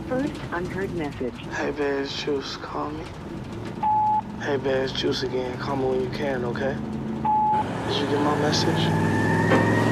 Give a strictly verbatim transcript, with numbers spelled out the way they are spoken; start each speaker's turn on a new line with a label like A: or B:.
A: first unheard message.
B: Hey, babe, it's Juice. Call me. Hey, babe, it's Juice again. Call me when you can, okay? Did you get my message?